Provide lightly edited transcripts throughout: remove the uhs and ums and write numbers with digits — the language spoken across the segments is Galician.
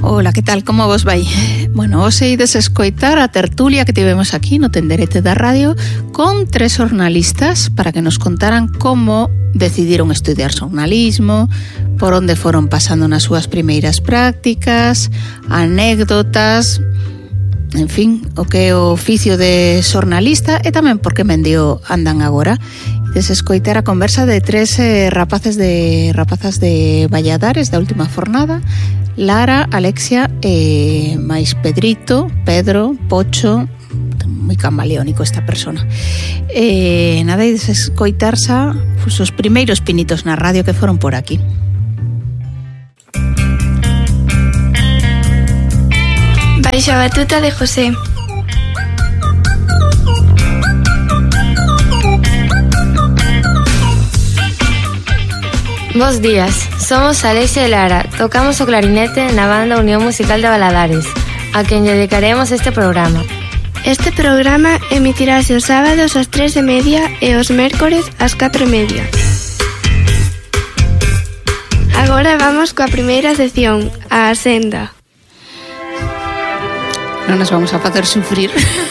Ola, que tal? Como vos vai? Bueno, hoxe ides escoitar a tertulia que tivemos aquí no Tenderete da Radio con 3 xornalistas para que nos contaran como decidiron estudiar xornalismo, por onde foron pasando nas súas primeiras prácticas, anécdotas, en fin, o que é o oficio de xornalista e tamén por que mendio andan agora. Ides escoitar a conversa de 3 rapazas de Valladares da última fornada, Lara, Alexia e máis Pedrito, Pedro, Pocho, moi camaleónico esta persona. Nada, ides escoitar xa os primeiros pinitos na radio que foron por aquí. Baixo a batuta de José. Bos días, somos Alexia e Lara, tocamos o clarinete na banda Unión Musical de Valadares, a quen dedicaremos este programa. Este programa emitirase os sábados ás 3:30 e os mércores ás 4:30. Agora vamos coa primeira sección, a Senda. Non nos vamos a facer sufrir.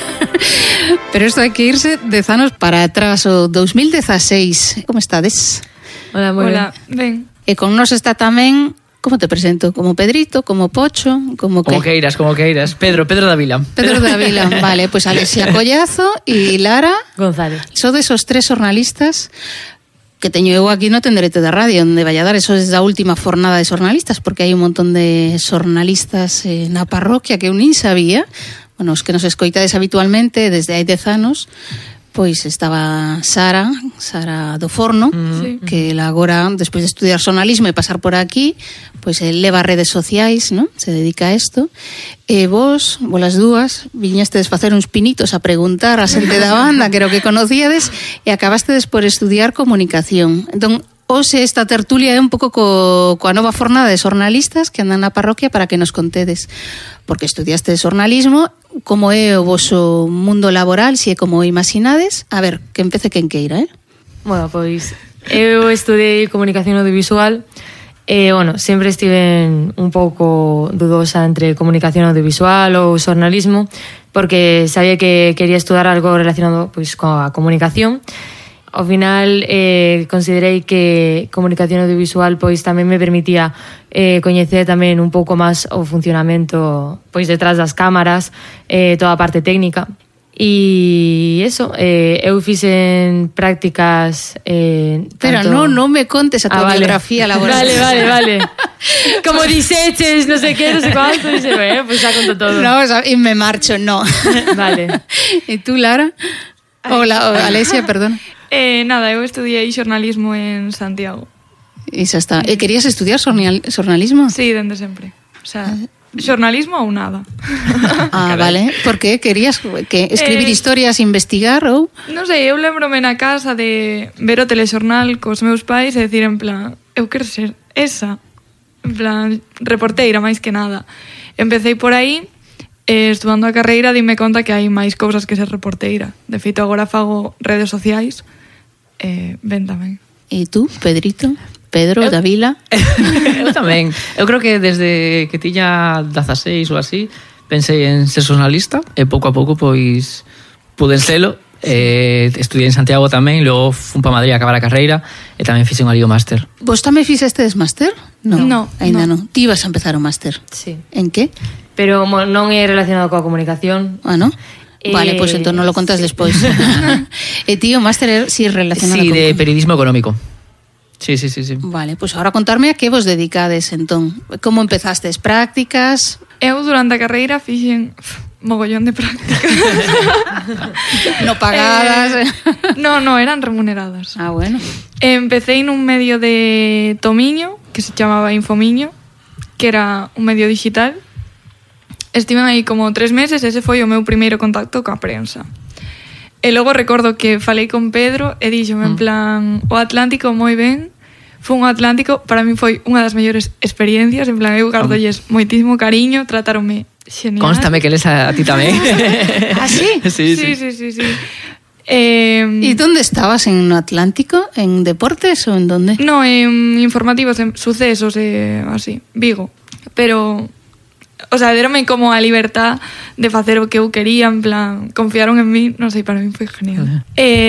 Pero isto hai que irse 10 anos para atrás, o 2016. Como estades? Hola, moi ben. E con nos está tamén, como te presento? Como Pedrito, como Pocho, como que? Como queiras. Pedro Davila. Pedro Davila, vale, pues Alexia Collazo e Lara González. Sodes os 3 xornalistas que teño eu aquí no Tenderete da Radio, onde Valladares sodes da última fornada de xornalistas, porque hai un montón de xornalistas na parroquia que eu nin sabía. Bueno, os que nos escoitades habitualmente desde hai 10 anos, pois estaba Sara do Forno, que ela agora, despois de estudiar xornalismo e pasar por aquí, pois leva redes sociais, ¿no? Se dedica a isto. E vos as dúas, viñestes facer uns pinitos a preguntar a xente da banda, que era o que conocíades, e acabastedes por estudiar comunicación. Entón, hoxe esta tertulia é un pouco coa nova fornada de xornalistas que andan na parroquia para que nos contedes, porque estudiaste xornalismo, como é o voso mundo laboral, se é como imaginades. A ver, que empece quen queira, Bueno, pois eu estudei comunicación audiovisual e, bueno, sempre estive un pouco dudosa entre comunicación audiovisual ou xornalismo, porque sabía que quería estudar algo relacionado pois coa comunicación. Ao final considerei que comunicación audiovisual pois tamén me permitía coñecer tamén un pouco máis o funcionamento pois detrás das cámaras, toda a parte técnica. E eso, eu fixen prácticas Pero tanto... non me contes a tua biografía laboral. Vale. Como diseches, non sei que, non sei cuánto, dixe, pois xa conto todo. No, e me marcho, no. Vale. E tú, Lara? Hola, Alexia, perdón. Nada, eu estudiei xornalismo en Santiago. E xa está. E querías estudiar xornalismo? Sí, dende sempre. O sea, xornalismo ou nada. Vale. Por que? Querías que escribir historias, investigar ou? Non sei, eu lembrome na casa de ver o telexornal cos meus pais e decir en plan, eu quero ser esa. En plan, reporteira máis que nada. Empecei por aí, estudando a carreira, dime conta que hai máis cousas que ser reporteira. De feito, agora fago redes sociais. Ben tamén. E tú, Pedrito? Pedro, Davila? Eu tamén. Eu creo que desde que tiña 16 ou así, pensei en ser xornalista e pouco a pouco pois pude selo. Estudiei en Santiago tamén, logo fun para Madrid a acabar a carreira e tamén fixen ali o máster. Vos tamén fixestes máster? No, Ainda non. Ti ibas a empezar o máster? Sí. En que? Pero non é relacionado coa comunicación. ¿No? Vale, pois entón non lo contas despois. E ti o máster si relacionado con... con... de periodismo económico. Sí. Vale, pois agora contarme a que vos dedicades entón. Como empezastes? Prácticas? Eu durante a carreira fixen mogollón de prácticas. No pagadas? No, eran remuneradas. Bueno. Empecé nun medio de Tomiño, que se chamaba Infomiño, que era un medio digital. Estiven aí como 3 meses, ese foi o meu primeiro contacto coa prensa. E logo recordo que falei con Pedro e díxome en plan, o Atlántico moi ben, fun ao Atlántico, para mí foi unha das mellores experiencias, en plan, eu gardolles moitísimo cariño, tratáronme genial. Constame que les a ti tamén. ¿Ah, sí? Sí. ¿Y dónde estabas? ¿En no Atlántico? ¿En deportes o en dónde? No, en informativos, en sucesos, así, Vigo. Pero O sea, deronme como a libertad de facer o que eu quería, en plan, confiaron en mí, non sei, para mí foi genial.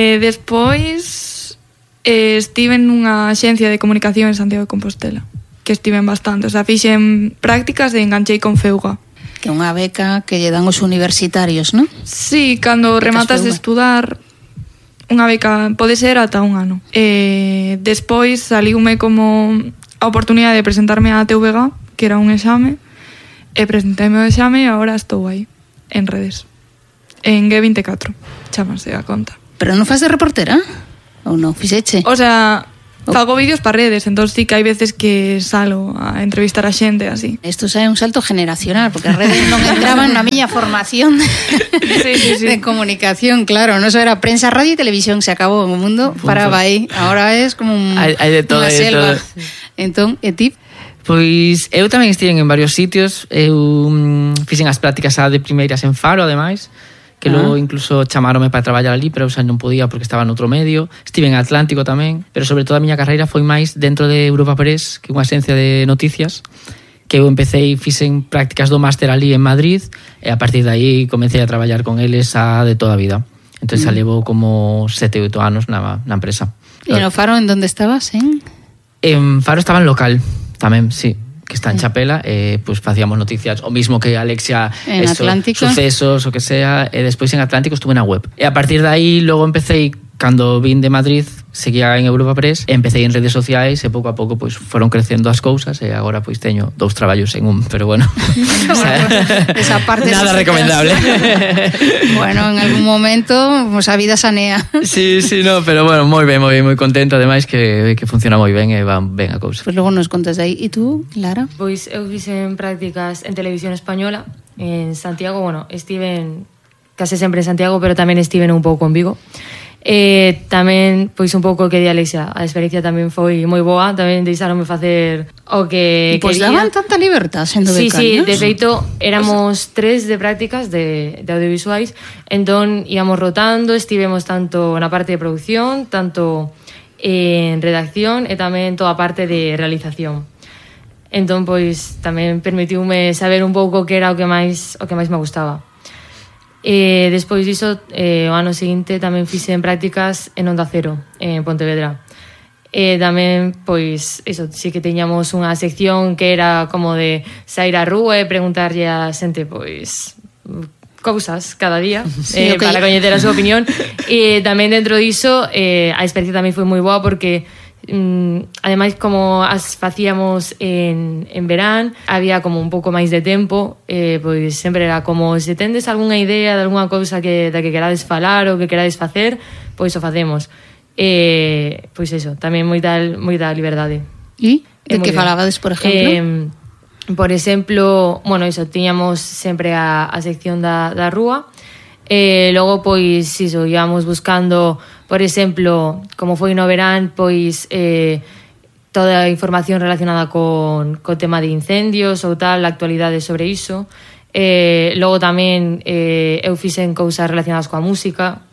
Despois estive nunha axencia de comunicación en Santiago de Compostela, que estiven bastante, o sea, fixen prácticas e enganchei con Feuga. Que é unha beca que lle dan os universitarios, non? Sí, cando rematas de estudar, unha beca pode ser ata un ano. Despois saliume como a oportunidade de presentarme á TVG, que era un exame, e presenteime o exame e agora estou aí, en redes. En G24, chámase a conta. Pero non faz de reportera? Ou non? Fixeche? O sea, fago vídeos para redes, entón sí que hai veces que salo a entrevistar a xente así. Isto xa é un salto generacional, porque as redes non entraban na miña formación de comunicación, claro, non só era prensa, radio e televisión, se acabou o mundo, paraba aí. Ahora é como hai de todo, unha selva. Entón, e ti? Pois eu tamén estive en varios sitios. Eu fixen as prácticas de primeiras en Faro, ademais, que logo incluso chamaronme para traballar ali, pero eu xa non podía porque estaba noutro medio. Estive en Atlántico tamén, pero sobre todo a miña carreira foi máis dentro de Europa Press, que é unha agencia de noticias, que eu empecé e fixen prácticas do máster ali en Madrid, e a partir de aí comecei a traballar con eles de toda a vida. Entón xa levo como 7 ou 8 anos na empresa. E no Faro en donde estabas, En Faro estaba en local tamén, sí, que está en Chapela, pues facíamos noticias, o mismo que Alexia, en Atlántico, sucesos, o que sea, e despois en Atlántico estuve na web. E a partir de aí, logo empecé, cando vin de Madrid, seguía en Europa Press, empecé en redes sociais e pouco a pouco pues, foron crecendo as cousas e agora pois teño 2 traballos en un, pero bueno. Esa parte nada recomendable. Bueno, en algún momento pues, a vida sanea. Sí, no, pero bueno, moi ben, moi contento, ademais que funciona moi ben e van ben a cousa. Pues logo nos contas aí. E tú, Lara? Pois eu fixen prácticas en Televisión Española en Santiago, bueno, estive case sempre en Santiago, pero tamén estive un pouco en Vigo. Tamén, pois un pouco que di Alexia, a experiencia tamén foi moi boa, tamén deixaronme facer o que pois quería. Daban tanta libertad sendo becarios. Sí, de feito, éramos 3 de prácticas de audiovisuais, entón íamos rotando, estivemos tanto na parte de producción, tanto en redacción e tamén toda a parte de realización. Entón, pois, tamén permitiume saber un pouco que era o que máis me gustaba. Despois diso, o ano seguinte tamén fixen prácticas en Onda Cero, en Pontevedra. Tamén, pois, eso, sí que teñamos unha sección que era como de sair á rúa e preguntarlle a xente, pois, cousas cada día, sí, okay, para coñecer a súa opinión. E tamén dentro diso, a experiencia tamén foi moi boa porque ademais como as facíamos en verán, había como un pouco máis de tempo, pois sempre era como se tendes algunha idea de algunha cousa da que querades falar ou que querades facer, pois o facemos. Pois eso, tamén moita liberdade. E de que falabades, por exemplo? Por exemplo, bueno, iso, tiñamos sempre a sección da rúa. Logo, pois, iso, íbamos buscando, por exemplo, como foi no verán, pois toda a información relacionada con tema de incendios ou tal, a actualidade sobre iso. Logo tamén eu fixen cousas relacionadas coa música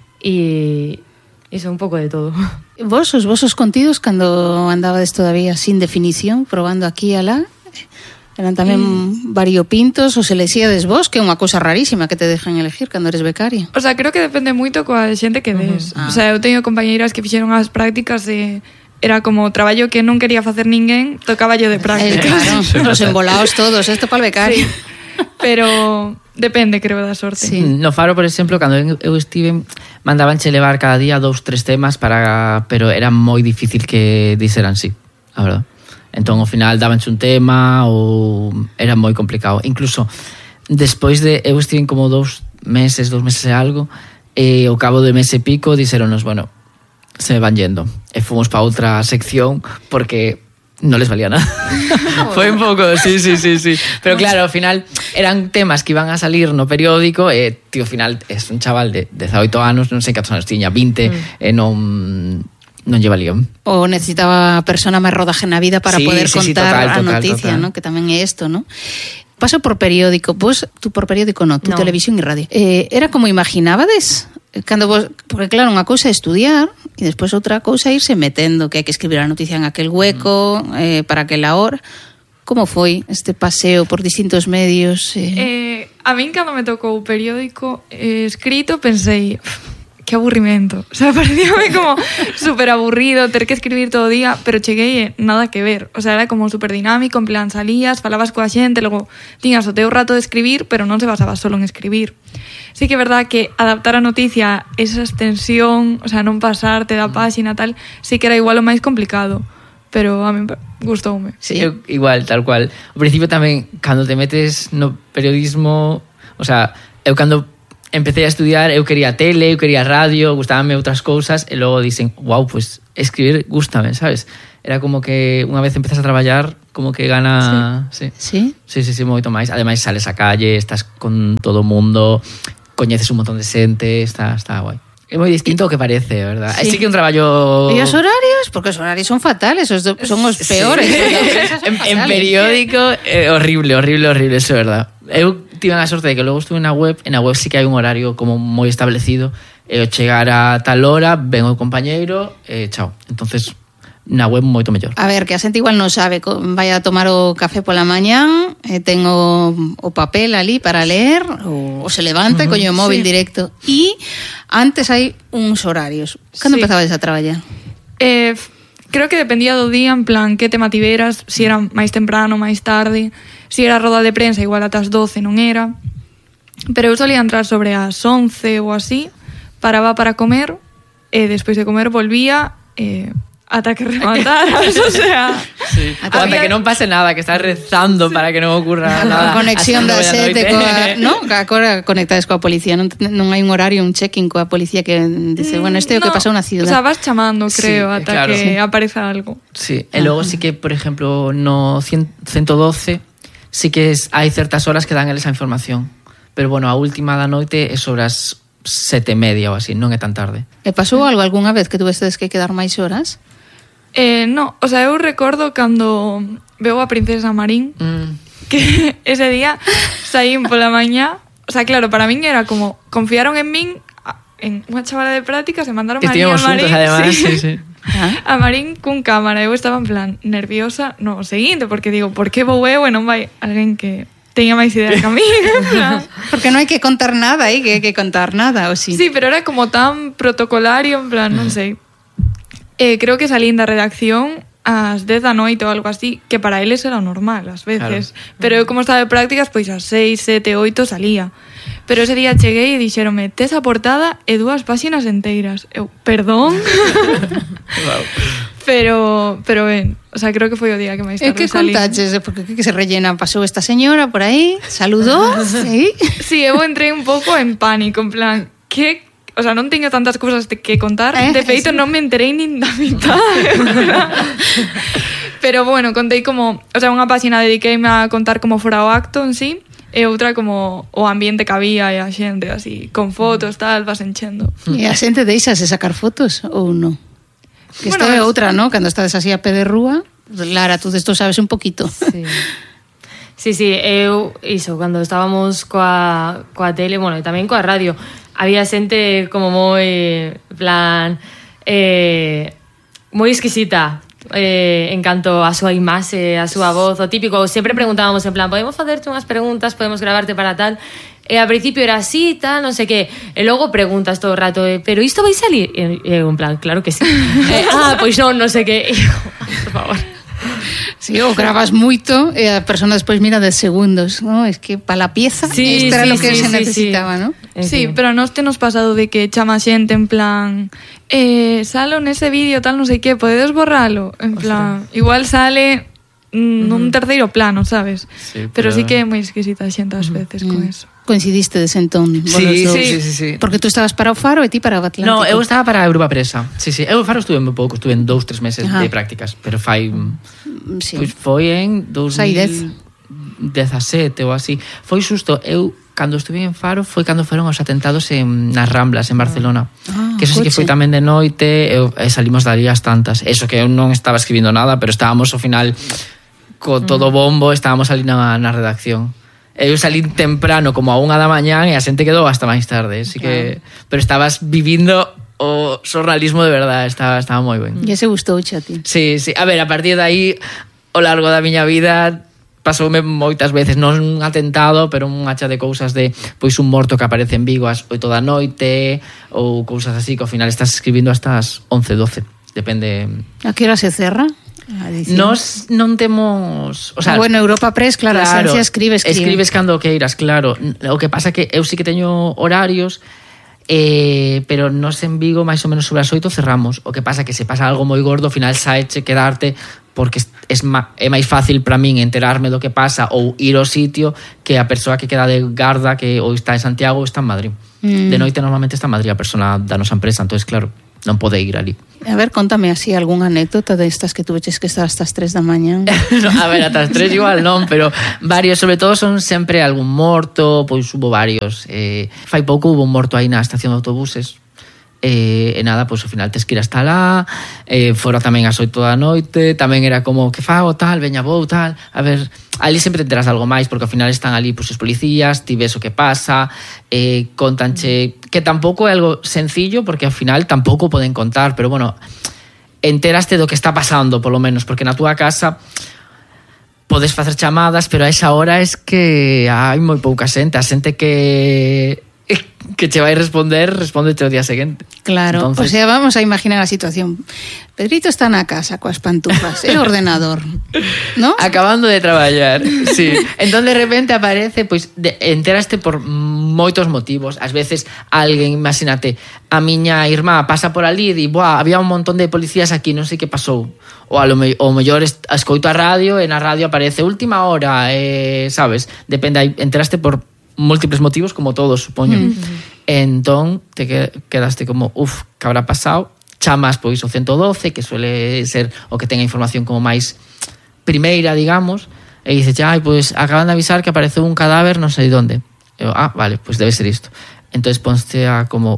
e iso, un pouco de todo. Os vosos contidos, cando andabades todavía sin definición, probando aquí e alá, eran tamén variopintos, ou se lexíades vos, que é unha cousa rarísima que te dejan elegir cando eres becaria. O sea, creo que depende moito coa xente que des. O sea, eu teño compañeiras que fixeron as prácticas e era como traballo que non quería facer ninguén, tocaba yo de prácticas. Claro, os embolaos todos, esto para el becario. Sí. Pero depende, creo, da sorte. Sí. No Faro, por exemplo, cando eu estive, mandabanche levar cada día 2-3 temas pero era moi difícil que dixeran sí, a verdade. Entón, ao final, dabanche un tema ou era moi complicado. Incluso, despois de... Eu estive como 2 meses e algo, e ao cabo de mes e pico, dixeronos, bueno, se me van yendo. E fomos para outra sección, porque non les valía nada. Foi un pouco... Sí. Pero claro, ao final, eran temas que iban a salir no periódico, e, tío, ao final, é un chaval de 18 anos, non sei cantos anos tiña, 20, e non lleva lío. O necesitaba a persona máis rodaje na vida para poder contar a noticia, total. ¿no? Que tamén é isto, ¿no? Paso por periódico, pues tú por periódico no, tú no. Televisión e radio. Era como imaginabades? Cando vos, porque claro, unha cousa é estudiar e despois outra cousa é irse metendo, que hai que escribir a noticia en aquel hueco, para aquela hora. Como foi este paseo por distintos medios? A min, cando me tocou o periódico escrito, pensei, que aburrimento. O sea, parecíame como súper aburrido ter que escribir todo o día, pero cheguei nada que ver. O sea, era como súper dinámico, en plan salías, falabas coa xente, logo tiñas o teu rato de escribir, pero non se basaba solo en escribir. Sí que é verdad que adaptar a noticia esa extensión, o sea, non pasarte da páxina tal, sí que era igual o máis complicado. Pero a mí gustoume. Sí, eu, igual, tal cual. Ao principio tamén, cando te metes no periodismo, o sea, eu cando empecé a estudiar, eu quería tele, eu quería radio, gustábame outras cousas, e logo dicen, wow, pues escribir gústame, sabes? Era como que unha vez empezas a traballar, como que gana... Sí? Sí, moito máis. Ademais, sales a calle, estás con todo o mundo, coñeces un montón de xente, está guai. É moi distinto ao que parece, verdad? Sí. Sí que un traballo... E os horarios? Porque os horarios son fatales, son os peores. Sí. En periódico, horrible, eso é verdad. Eu tive a sorte de que logo estuve na web sí que hai un horario como moi establecido, e ao chegar a tal hora, ven o compañeiro, chao. Entonces, na web moito mellor. A ver, que a xente igual non sabe, vai a tomar o café pola mañán, ten o papel ali para ler, ou se levanta e coño o móvil directo. E antes hai uns horarios. Cando empezabades a traballar? Creo que dependía do día, en plan, que tema tiveras, si era máis temprano, máis tarde, si era roda de prensa, igual ata as 12 non era. Pero eu solía entrar sobre as 11 ou así, paraba para comer, e despois de comer volvía, ata que remataras, o sea... Sí. Ata que non pase nada, que estás rezando para que non ocurra nada. A conexión da sete coa... No, agora conectades coa policía, non hai un horario, un check-in coa policía que dice, bueno, este é o que pasou na ciudad. O sea, vas chamando, creo, ata que apareza algo. Sí, e logo sí que, por exemplo, no 112 sí que hai certas horas que dan eles a información. Pero, bueno, a última da noite é sobre as 7:30 ou así, non é tan tarde. E pasou algo algunha vez que tuvestes que quedar máis horas? No, o sea, eu recordo cando veo a Princesa Marín, que ese día saín pola mañá, o sea, claro, para min era como, confiaron en min, en unha chavala de prácticas, e mandaron a Marín, además, sí. A Marín cun cámara, eu estaba en plan nerviosa no seguinte, porque digo, por que vou eu e non vai alguén que teña máis idea que a mí? Porque non hai que contar nada aí, que hai que contar nada, ou sí? Sí, pero era como tan protocolario, en plan, non sei. Creo que salín da redacción ás 10 da noite ou algo así, que para eles era normal, ás veces. Claro. Pero eu, como estaba de prácticas, pois ás 6, 7, 8 salía. Pero ese día cheguei e dixeronme, tes a portada e 2 páxinas enteiras. Eu, perdón? Wow. Pero ben, o sea, creo que foi o día que máis tarde salí. E que contaches? Porque que se rellena? Pasou esta señora por aí, saludou, sí? Sí, eu entrei un pouco en pánico, en plan, que... O sea, non teño tantas cousas que contar. De feito, non me enterei nin da mitad. Pero, bueno, contei como... O sea, unha páxina dediqueime a contar como fora o acto en sí, e outra como o ambiente que había e a xente, así, con fotos, tal, vas enchendo. E a xente deixase sacar fotos ou non? Que bueno, esta é outra, ¿no? Cando estades así a pé de rúa, Lara, tú desto sabes un poquito. Sí, eu, iso, cando estábamos coa tele, bueno, e tamén coa radio, había xente como moi, plan, moi exquisita en canto a súa imaxe, a súa voz, o típico, sempre preguntábamos en plan, podemos facerte unhas preguntas, podemos gravarte para tal, e ao principio era así, tal, non sei que, e logo preguntas todo o rato, pero isto vai salir? E eu en plan, claro que sí. Pois non sei que, por favor. Sí, ou gravas moito e a persona despois mira 10 segundos, ¿no? Es que para la pieza esto era lo que se necesitaba, ¿no? Sí, pero nos tenos pasado de que chama xente en plan salo nese vídeo tal, non sei que, podedes borralo? En plan, igual sale nun terceiro plano, sabes? Sí, pero sí que é moi exquisita a xente ás veces con eso. Coincidiste de sentón. Sí. Porque tú estabas para o Faro e ti para o Atlántico. No, eu estaba para a Europa Presa. Sí. Eu o Faro estuve moi pouco, estuve en 2-3 meses de prácticas, pero fai... Pois foi en 2017 ou así. Foi xusto, eu cando estuve en Faro foi cando foron os atentados nas Ramblas, en Barcelona. Que eso sí que foi tamén de noite, e salimos dali as tantas. Eso que eu non estaba escribindo nada, pero estábamos ao final co todo bombo, estábamos ali na redacción. Eu salí temprano como a 1 da mañán e a xente quedou hasta máis tarde, así que pero estabas vivindo o xornalismo de verdade, estaba moi ben. E ese gustou a ti? Sí, a ver, a partir de aí ao largo da miña vida pasoume moitas veces, non un atentado, pero un hacha de cousas de pois un morto que aparece en Vigo ás 8 da noite ou cousas así que ao final estás escribindo hasta as 11, 12, depende. A que hora se cerra? Nos non temos, o sea, bueno, Europa Press, claro, a Esencia escribes cando queiras, claro. O que pasa que eu sí que teño horarios, pero nos en Vigo máis ou menos sobre as 8 cerramos. O que pasa que se pasa algo moi gordo, ao final saeche quedarte, porque é máis fácil para min enterarme do que pasa ou ir ao sitio que a persoa que queda de garda que ou está en Santiago ou está en Madrid. De noite normalmente está en Madrid a persona da nosa empresa, entonces claro, non pode ir ali. A ver, contame así algunha anécdota destas que tuveches que estar hasta as 3 da mañán. No, a ver, ata as 3 igual non, pero varios, sobre todo son sempre algún morto, pois hubo varios. Fai pouco hubo un morto aí na estación de autobuses, e nada, pois ao final tes que ir hasta lá, fora tamén ás 8 da noite, tamén era como, que fago, tal, veña vou, tal, a ver, ali sempre te enteras algo máis, porque ao final están ali pois, os policías, ti ves o que pasa, contanche, que tampouco é algo sencillo, porque ao final tampouco poden contar, pero bueno, enteraste do que está pasando, polo menos, porque na túa casa podes facer chamadas, pero a esa hora es que hai moi pouca xente, a xente que che vai responder, respóndete o día seguinte. Claro, entonces, o sea, vamos a imaginar a situación. Pedrito está na casa coas pantufas, el ordenador, ¿no? Acabando de traballar, sí. Entón, de repente aparece, pois, enteraste por moitos motivos. Ás veces, alguén, imagínate, a miña irmá pasa por ali e di, buah, había un montón de policías aquí, non sei que pasou. Ou o mellor escoito a radio e na radio aparece última hora, sabes? Depende, enteraste por múltiples motivos, como todos, supoño. Entón, te quedaste como, que habrá pasado? Chamas, pois, o 112, que suele ser o que tenga información como máis primeira, digamos, e dices, pois, acaban de avisar que apareceu un cadáver non sei onde. Eu, vale, pois debe ser isto. Entonces ponste a como,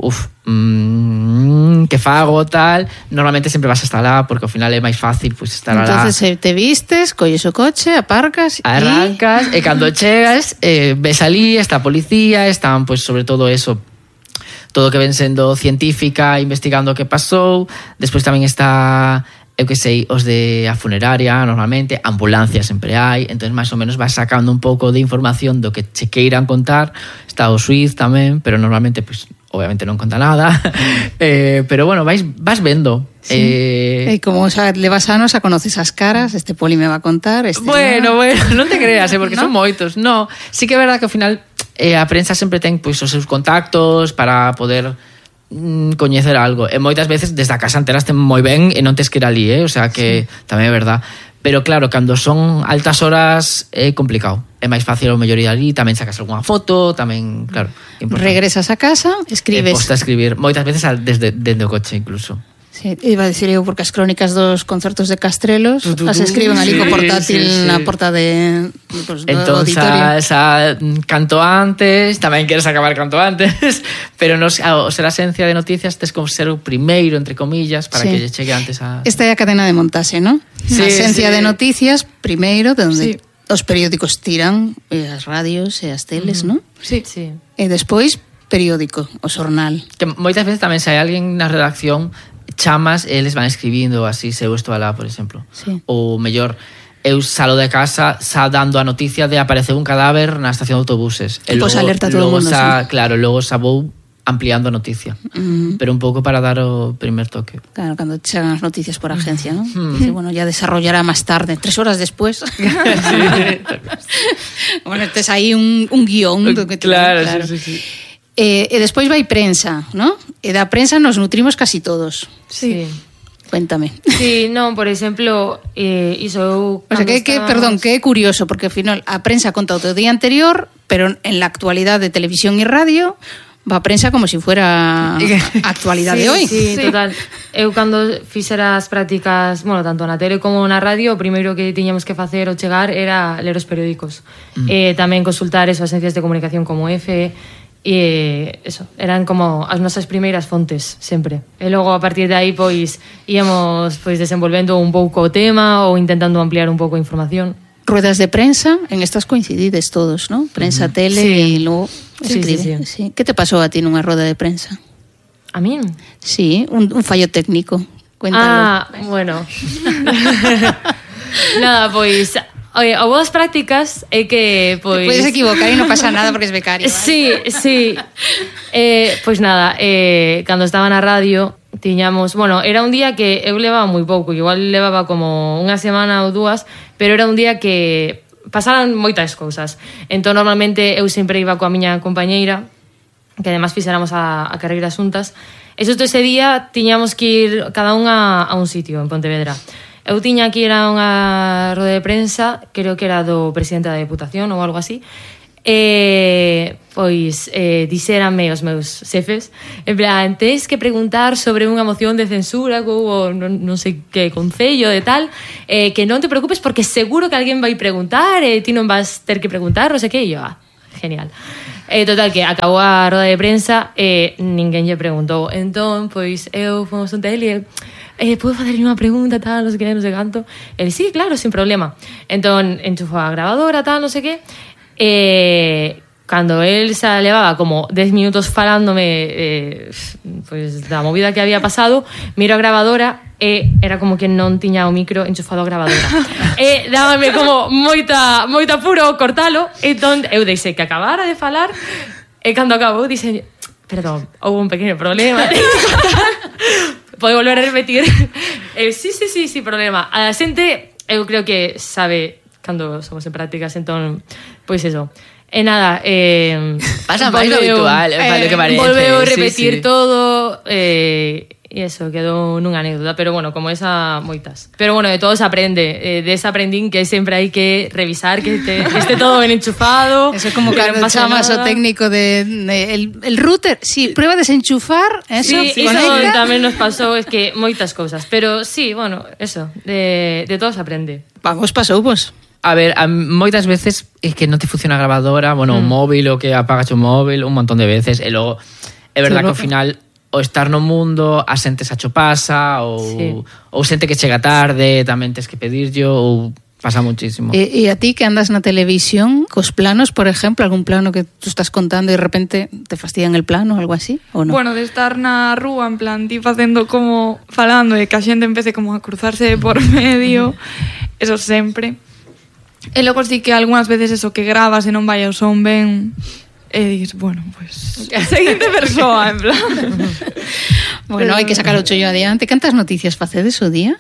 que fago, tal. Normalmente sempre vas hasta lá, porque ao final é máis fácil pois, estar alá. Entonces te vistes, colles o coche, aparcas arrancas, e cando chegas ves ali, está a policía, están, pois, sobre todo eso, todo o que ven sendo científica, investigando o que pasou. Despois tamén está, eu que sei, os de a funeraria, normalmente, ambulancia sempre hai, entón máis ou menos vas sacando un pouco de información do que che queiran contar. Está o Suiz tamén, pero normalmente, pues, obviamente non conta nada, pero bueno, vas vendo. Sí. E como levas anos a conoces as caras, este Poli me va a contar, Bueno, non te creas, porque ¿no? Son moitos. No, sí que é verdad que ao final a prensa sempre ten pois, os seus contactos para poder coñecer algo, e moitas veces desde a casa enteraste moi ben e non tes que ir ali, o sea que tamén é verdad. Pero claro, cando son altas horas é complicado. É máis fácil o mellor ir ali, tamén sacas algunha foto, tamén, claro. Regresas a casa, escribes. Posta a escribir, moitas veces desde o coche incluso. Sí, iba a decir eu, porque as crónicas dos concertos de Castrelos as escriben ali co portátil na porta do auditorio. Canto antes, tamén queres acabar canto antes, pero ao ser a esencia de noticias tes como ser o primeiro, entre comillas, para que lle chegue antes a... Esta é a cadena de montaxe, ¿no? Sí, a esencia de noticias, primeiro, de onde os periódicos tiran, as radios e as teles, ¿no? Sí. E despois, periódico, o xornal. Que moitas veces tamén se hai alguén na redacción, chamas, eles van escribindo así, se eu estou alá, por exemplo. Sí. Ou mellor, eu salo de casa dando a noticia de apareceu un cadáver na estación de autobuses. E pois alerta todo o mundo, sí. Claro, logo xa vou ampliando a noticia. Pero un pouco para dar o primer toque. Claro, cando chegan as noticias por agencia, ¿no? Dice, bueno, ya desarrollará máis tarde, 3 horas después. Sí. Bueno, tes aí un guión. Claro. Sí. E despois vai prensa, ¿no? E da prensa nos nutrimos casi todos. Sí. Cuéntame. Sí, non, por exemplo, iso... O sea, que é curioso, porque ao final a prensa conta o teu día anterior, pero en la actualidad de televisión e radio va a prensa como si fuera a actualidade de hoy. Sí, total. Eu cando fixera as prácticas, bueno, tanto na tele como na radio, o primeiro que tiñamos que facer ou chegar era ler os periódicos. Tamén consultar as agencias de comunicación como EFE, e eso, eran como as nosas primeiras fontes sempre. E logo a partir de aí pois íamos pois desenvolvendo un pouco o tema ou intentando ampliar un pouco a información. Ruedas de prensa, en estas coincidides todos, ¿no? Prensa, tele e logo escribe. Sí. Que te pasou a ti nunha rueda de prensa? A min? Sí, un fallo técnico. Cuéntalo. Bueno. Nada, pois Oye, a boas prácticas é que, pois... Te podes equivocar e non pasa nada porque es becario. ¿Vale? Sí. Pois nada, cando estaba na radio tiñamos... Bueno, era un día que eu levaba moi pouco, igual levaba como unha semana ou dúas, pero era un día que pasaran moitas cousas. Entón, normalmente, eu sempre iba coa miña compañeira, que además fixéramos a carreira xuntas, e xusto ese día tiñamos que ir cada unha a un sitio en Pontevedra. Eu tiña que ir a unha roda de prensa, creo que era do presidente da Deputación ou algo así, pois dixéranme os meus xefes, en plan, tens que preguntar sobre unha moción de censura que houve non sei que concello de tal, que non te preocupes porque seguro que alguén vai preguntar e ti non vas ter que preguntar, non sei que, e yo, genial. Total, que acabou a roda de prensa e ninguén lle preguntou. Entón, pois, eu fomos un tele e puedo facerlle unha pregunta, tal, non sei que, non sei canto. Ele, sí, claro, sin problema. Entón, enchufou a grabadora, tal, non sei que. Cando el xa levaba como 10 minutos falándome pois da movida que había pasado, miro a grabadora e era como que non tiña o micro enchufado a grabadora. E dábame como moita apuro cortalo. Entón, eu deixei que acabara de falar e cando acabou dixen, perdón, houve un pequeno problema. Pode volver a repetir. Sí, problema. A xente, eu creo que sabe cando somos en prácticas, entón, pois eso. E nada, pasa máis lo habitual, lo que parece. Volveu a repetir todo, e eso, quedou nunha anécdota, pero bueno, como esa, moitas. Pero bueno, de todo se aprende, de esa aprendín que sempre hai que revisar, que esté todo ben enchufado. Eso é como cando chamas o técnico el router, sí, prueba de desenchufar, eso, sí, eso tamén nos pasou, es que moitas cousas, pero sí, bueno, eso, de todo se aprende. Vamos, pasou, vos. A ver, moitas veces é que non te funciona a grabadora, bueno, un móvil, o que apagas o móvil, un montón de veces, e logo, é verdad que ao final o estar no mundo, a xente xa cho pasa, ou xente que chega tarde, tamén tes que pedirllo, ou pasa muchísimo. E a ti que andas na televisión, cos planos, por exemplo, algún plano que tú estás contando e de repente te fastidian el plano, algo así, ou non? Bueno, de estar na rúa, en plan, ti facendo como, falando, e que a xente empece como a cruzarse por medio, eso sempre. E logo sí que algunhas veces eso que grabas e non vai o son ben, e dices, bueno, pues seguinte persoa, en plan. Bueno, hai que sacar o chollo adiante. Cantas noticias facedes o día?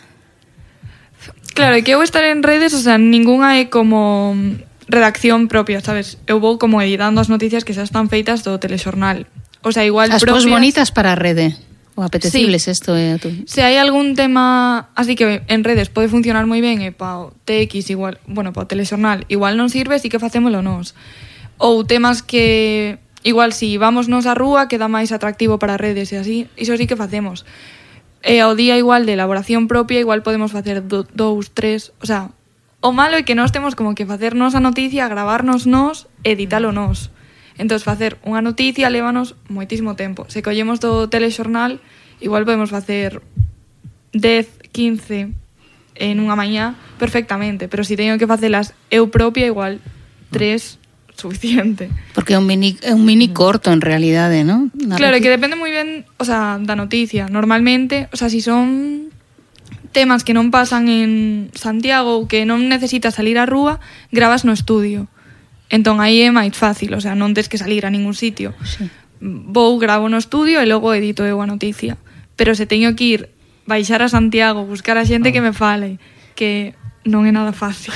Claro, é que eu estar en redes, o sea, ninguna é como redacción propia, sabes? Eu vou como editando as noticias que xa están feitas do telexornal. O sea, igual as propias... As bonitas para a rede. O apetecibles, sí. Esto é tú. Se hai algún tema así que en redes pode funcionar moi ben e pa o TX igual, bueno, pa o telexornal igual non sirve, sí que facémolo nós. Ou temas que igual si vamos nos á rúa queda máis atractivo para redes e así, iso sí que facemos. E ao día igual de elaboración propia igual podemos facer 2, 3, o sea, o malo é que nós temos como que facernos a noticia, gravarnos nós, editalo nós. Entón, facer unha noticia lévanos moitísimo tempo. Se collemos do telexornal, igual podemos facer 10, 15 en unha mañá perfectamente, pero se teño que facelas eu propia, igual 3 suficiente. Porque é un mini corto en realidade, ¿no? Claro, que depende moi ben, o sea, da noticia. Normalmente, o sea, si son temas que non pasan en Santiago ou que non necesitas salir á rúa, gravas no estudio. Entón aí é máis fácil, o sea, non tes que salir a ningún sitio. Sí. Vou, gravo no estudio e logo edito eu a noticia. Pero se teño que ir, baixar a Santiago, buscar a xente que me fale, que non é nada fácil.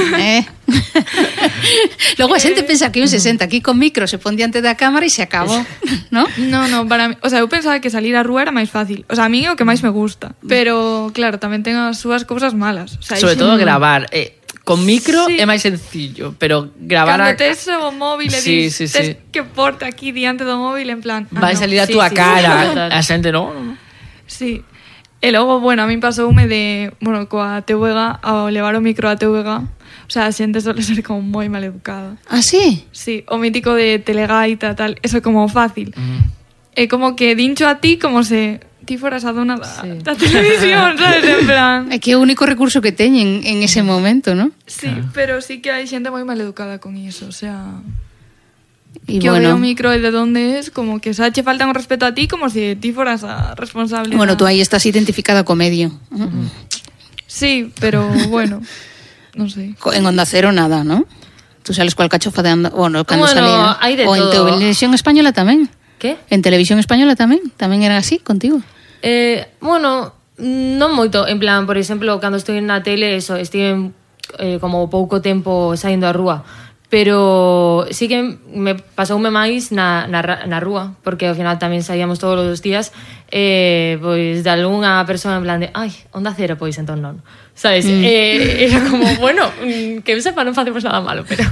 Logo a xente pensa que un se senta aquí con micro, se pon diante da cámara e se acabou, ¿no? No, para mí, o sea, eu pensaba que salir á rúa era máis fácil. O sea, a mí é o que máis me gusta. Pero, claro, tamén ten as súas cousas malas. O sea, sobre todo gravar... Con micro é máis sencillo, pero gravar... Cando tes o móvil e tes que porte aquí diante do móvil en plan... Vai salir a túa cara, a xente non? Sí. E logo, bueno, a min pasoume de... Bueno, coa TVG, ao levar o micro a TVG, o sea, a xente suele ser como moi mal educada. Ah, sí? Sí, o mítico de Telegaita, tal, eso como fácil. É como que dincho a ti como se... ti foras a dona da televisión, sabes, en plan... É que é o único recurso que teñen en ese momento, ¿no? Sí, pero sí que hai xente moi mal educada con iso, o sea... Y que bueno, o micro de donde es, como que xa che falta un respeto a ti como se ti foras a responsable. Bueno, tú aí estás identificada co medio. Sí, pero bueno... non sei. En Onda Cero nada, ¿no? Tú sales cual cachofa de anda... Bueno, cando salía... hai de o en todo. Televisión Española tamén. Que? En Televisión Española tamén era así contigo. Bueno, non moito. En plan, por exemplo, cando estou na tele, eso, estive como pouco tempo saindo á rúa. Pero sí que me pasoume máis na rúa, porque ao final tamén saíamos todos os días, pois de algunha persoa en plan de ai, Onda Cero, pois entón non. Sabes? Era como, bueno, que eu sepa non facemos nada malo, pero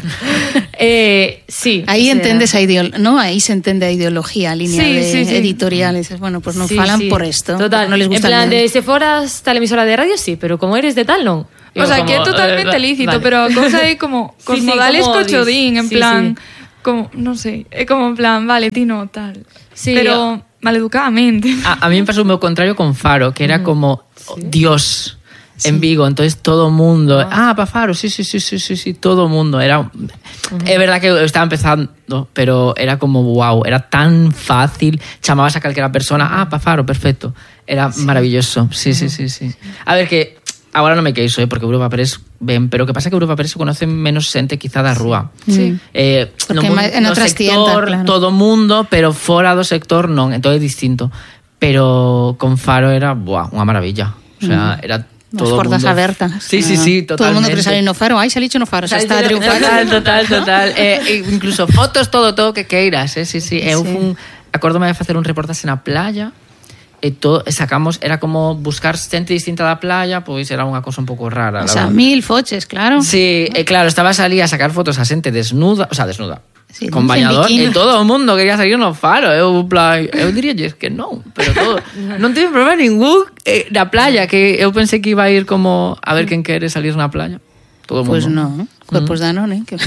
sí. Aí entendes ¿no? Aí se entende a ideología, a línea editorial, dices, bueno, pues non falan por esto, total. Non les gusta. En plan de, se foras tal emisora de radio, sí, pero como eres de tal, non. O sea, que é totalmente lícito, vale. pero a cosa é como cos modales cochodín, en plan, como, non sei, é como en plan, vale, ti no, tal. Sí, pero maleducadamente. A mí me pasó lo contrario con Faro, que era como Dios en Vigo, entonces todo el mundo, para Faro, sí, todo el mundo, era, es verdad que estaba empezando, pero era como wow, era tan fácil, chamabas a cualquiera persona, para Faro, perfecto, era maravilloso, sí. A ver que ahora non me queixo, porque Europa Press ben, pero que pasa que Europa Press se conoce menos xente quizá da rúa. Sí. Porque en outras sector, tiendas, claro. Todo mundo, pero fora do sector non, entón é distinto. Pero con Faro era, unha maravilla. O sea, era todo as portas mundo abertas. Sí, totalmente. Todo o mundo quere salir no Faro, salicho no Faro, xa está a triunfar. Total. Incluso fotos, todo que queiras, sí. Eu acórdome de facer un reportaxe na playa, e todo, sacamos, era como buscar xente distinta da playa, pois era unha cosa un pouco rara. O sea, 1000 foches, claro. Sí, claro, estaba a salir a sacar fotos a xente desnuda, sí, con bañador, e todo o mundo quería salir no Faro. Eu diría que non, pero todo. Non tive problema ningún na playa, que eu pensei que iba a ir como a ver quen quere salir na playa. Todo o mundo. Pues no, cuerpos Danone, que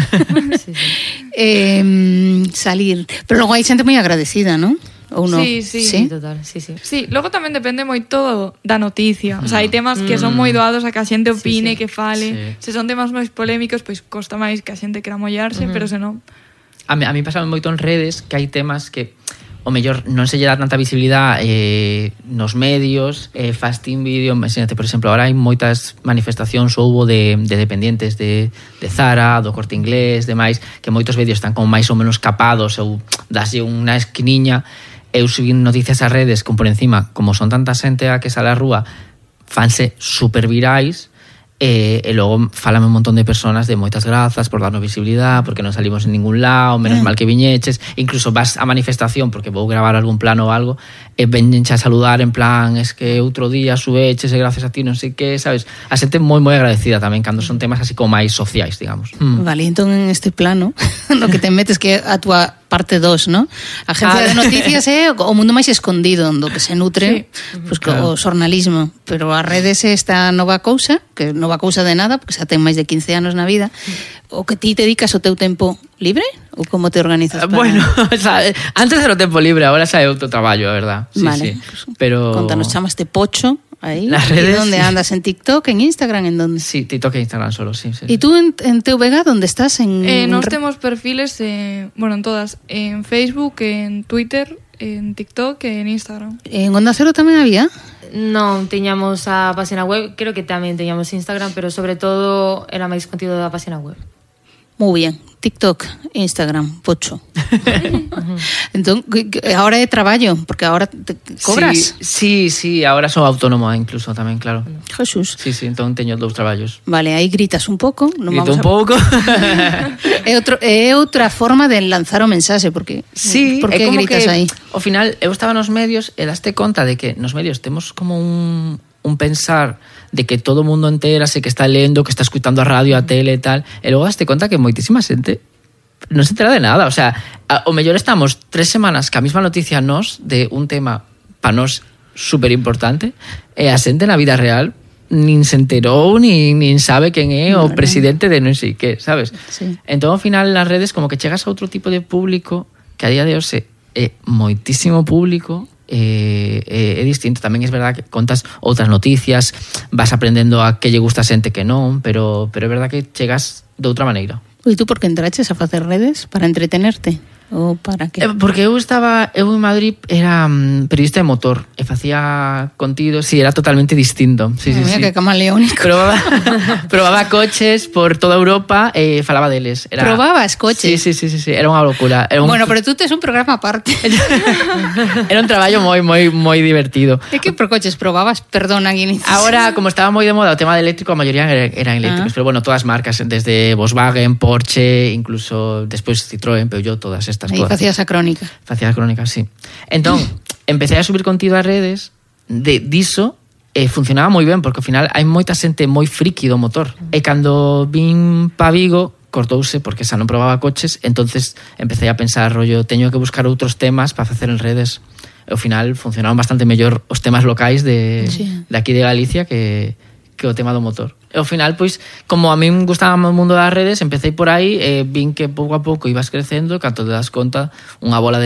salir. Pero logo hai xente moi agradecida, ¿no? Ou non? Sí, total, sí. Sí, logo tamén depende moito da noticia. O sea, hai temas que son moi doados a que a xente opine, que fale. Se son temas máis polémicos, pois costa máis que a xente quera mollarse, pero se non... A mí pasaba moito en redes que hai temas que o mellor non se lle dá tanta visibilidade nos medios, fasting vídeo, imagínate, por exemplo, ahora hai moitas manifestacións houbo de dependientes de Zara, do Corte Inglés, demais, que moitos vídeos están como máis ou menos capados ou daslle unha esquiniña. Eu subí noticias a redes con por encima, como son tanta xente a que sale a rúa, fanse super virais, e logo falame un montón de personas de moitas grazas por darnos visibilidade, porque non salimos en ningún lado, menos mal que viñeches, incluso vas a manifestación porque vou gravar algún plano ou algo, e venenche a saludar en plan, es que outro día subeches e gracias a ti non sei que, sabes? A xente moi agradecida tamén cando son temas así como máis sociais, digamos. Vale, entón en este plano no que te metes que a túa parte 2, ¿no? A agencia de noticias é o mundo máis escondido do que se nutre, pues, claro, o xornalismo, pero as redes é esta nova cousa, que nova cousa de nada, porque xa ten máis de 15 anos na vida. O que ti te dedicas o teu tempo libre ou como te organizas para... Bueno, o sea, antes era o tempo libre, ahora xa é outro traballo, a verdad. Sí, vale, sí. Pero contanos, chamaste Pocho aí, nas redes, onde andas, en TikTok, en Instagram, en donde? Sí, TikTok e Instagram solo, sí. E tú en TVG, onde estás? Nos temos perfiles, bueno, en todas, en Facebook, en Twitter, en TikTok e en Instagram. En Onda Cero tamén había? Non, teñamos a página web, creo que tamén teñamos Instagram, pero sobre todo era máis contido da página web. Muy bien, TikTok, Instagram, Pocho. Entón, ahora é traballo, porque ahora te cobras. Sí, ahora sou autónomo incluso tamén, claro. Jesús. Sí, entón teño 2 traballos. Vale, aí gritas un pouco. Grito un pouco. É outra forma de lanzar o mensaxe, porque sí, por que gritas aí? Ao final, eu estaba nos medios e daste conta de que nos medios temos como un pensar de que todo o mundo entérase, que está lendo, que está escutando a radio, a tele e tal, e logo daste conta que moitísima xente non se entera de nada. O sea, o mellor estamos 3 semanas que a mesma noticia nos de un tema pa nos super importante, e a xente na vida real nin se enterou, nin sabe quen é o presidente de non sei que, sabes? Sí. Entón, ao final, nas redes como que chegas a outro tipo de público que a día de hoxe é moitísimo público, é distinto. Tamén é verdad que contas outras noticias, vas aprendendo a que lle gusta a xente que non, pero é verdad que chegas de outra maneira. E tú por que entraches a facer redes? Para entretenerte? Ou para que? Porque eu en Madrid era periodista de motor e facía contidos, era totalmente distinto. Sí, Mira que camaleónico. Probaba coches por toda Europa e falaba deles. Probabas coches? Sí, era unha locura. Bueno, pero tú tes un programa aparte. Era un traballo moi divertido. E que por coches probabas? Perdón, aquí. Ahora, como estaba moi de moda o tema de eléctrico, a maioría eran eléctricos, pero bueno, todas marcas, desde Volkswagen, Porsche, incluso despois Citroën, Peugeot, todas estas Aí cosas. facías a crónica. Facía a crónica, sí. Entón, empecé a subir contido ás redes diso e funcionaba moi ben, porque ao final hai moita xente moi friki do motor. E cando vin pa Vigo, cortouse porque xa non probaba coches, entonces empecé a pensar, rollo, teño que buscar outros temas para facer en redes. E ao final funcionaron bastante mellor os temas locais de aquí de Galicia que o tema do motor. E ao final, pois, como a min gustaba o mundo das redes, empecé por aí e vin que pouco a pouco ibas crecendo, e cando te das conta, unha bola de